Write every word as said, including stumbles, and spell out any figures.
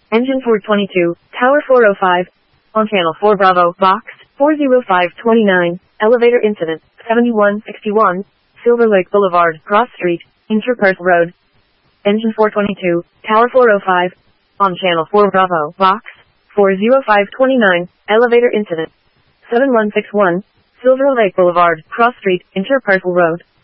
Engine four twenty-two, Tower four oh five. On Channel four Bravo, Box four oh five twenty-nine. Elevator incident, seventy-one sixty-one. Silver Lake Boulevard, Cross Street, Interperth Road. Engine four twenty-two, Tower four oh five. On Channel four Bravo, Box four oh five twenty-nine. Elevator incident, seven one six one. Silver Lake Boulevard, Cross Street, Interperth Road.